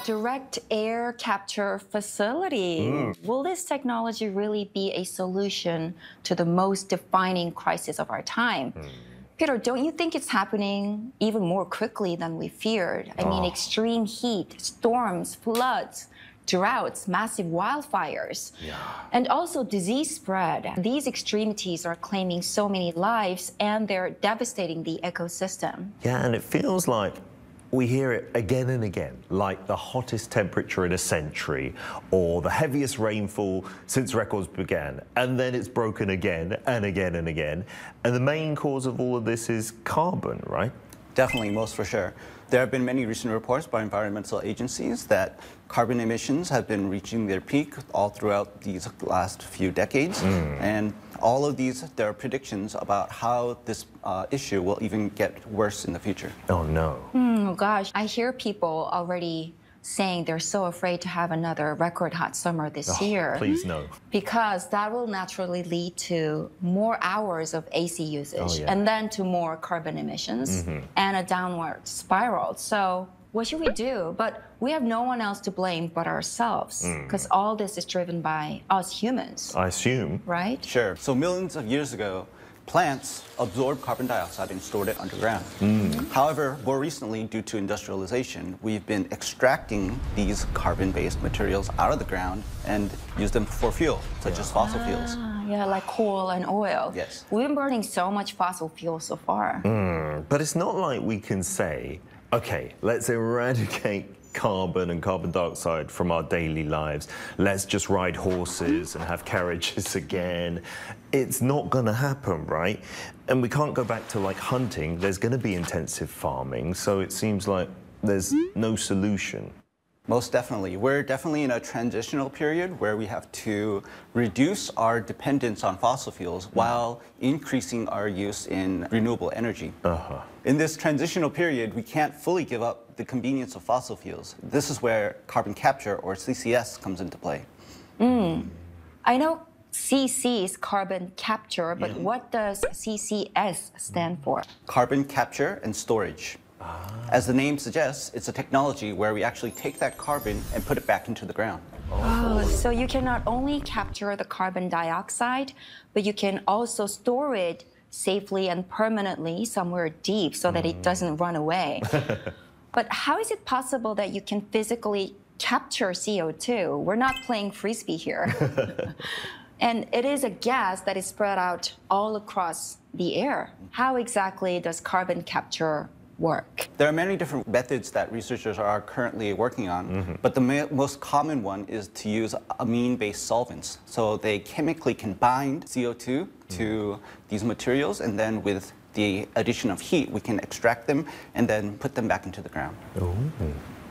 direct air capture facility. Will this technology really be a solution to the most defining crisis of our time? Peter, don't you think it's happening even more quickly than we feared? I mean, extreme heat, storms, floods, droughts, massive wildfires, and also disease spread. These extremities are claiming so many lives and they're devastating the ecosystem. Yeah, and it feels like we hear it again and again, like the hottest temperature in a century or the heaviest rainfall since records began. And then it's broken again and again and again. And the main cause of all of this is carbon, right? Definitely, most for sure. There have been many recent reports by environmental agencies that carbon emissions have been reaching their peak all throughout these last few decades. And all of these, there are predictions about how this issue will even get worse in the future. Oh, no. Oh, gosh. I hear people already saying they're so afraid to have another record hot summer this year. Please no. Because that will naturally lead to more hours of AC usage and then to more carbon emissions and a downward spiral. So what should we do? But we have no one else to blame but ourselves because all this is driven by us humans. I assume. Right? Sure. So millions of years ago, plants absorbed carbon dioxide and stored it underground. However, more recently, due to industrialization, we've been extracting these carbon-based materials out of the ground and use them for fuel, such as fossil fuels. Yeah, like coal and oil. Yes. We've been burning so much fossil fuel so far. But it's not like we can say, okay, let's eradicate carbon and carbon dioxide from our daily lives. Let's just ride horses and have carriages again. It's not going to happen, right? And we can't go back to like hunting. There's going to be intensive farming. So it seems like there's no solution. Most definitely. We're definitely in a transitional period where we have to reduce our dependence on fossil fuels while increasing our use in renewable energy. In this transitional period, we can't fully give up the convenience of fossil fuels. This is where carbon capture, or CCS, comes into play. I know CC is carbon capture, but what does CCS stand for? Carbon capture and storage. As the name suggests, it's a technology where we actually take that carbon and put it back into the ground. Oh, so you can not only capture the carbon dioxide, but you can also store it safely and permanently somewhere deep so that it doesn't run away. But how is it possible that you can physically capture CO2? We're not playing frisbee here. And it is a gas that is spread out all across the air. How exactly does carbon capture work? There are many different methods that researchers are currently working on, but the most common one is to use amine-based solvents. So they chemically can bind CO2 to these materials, and then with the addition of heat, we can extract them and then put them back into the ground.